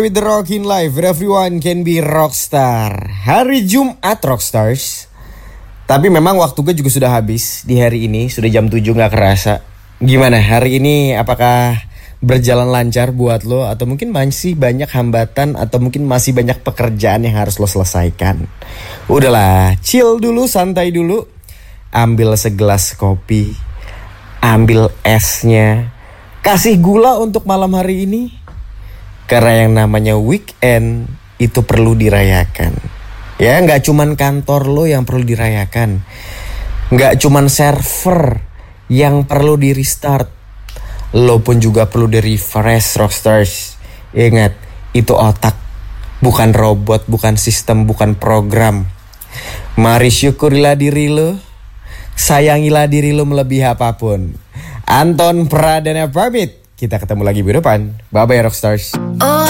With the Rockin' Life, where everyone can be rockstar. Hari Jumat Rockstars. Tapi memang waktu gue juga sudah habis di hari ini. Sudah jam 7 gak kerasa. Gimana hari ini, apakah berjalan lancar buat lo? Atau mungkin masih banyak hambatan? Atau mungkin masih banyak pekerjaan yang harus lo selesaikan? Udahlah, chill dulu, santai dulu. Ambil segelas kopi, ambil esnya, kasih gula untuk malam hari ini. Karena yang namanya weekend itu perlu dirayakan. Ya, gak cuman kantor lo yang perlu dirayakan. Gak cuman server yang perlu di restart. Lo pun juga perlu di refresh, Rockstars. Ingat, itu otak. Bukan robot, bukan sistem, bukan program. Mari syukurilah diri lo. Sayangilah diri lo melebihi apapun. Anton Pradana pamit. Kita ketemu lagi minggu depan. Bye-bye Rockstars.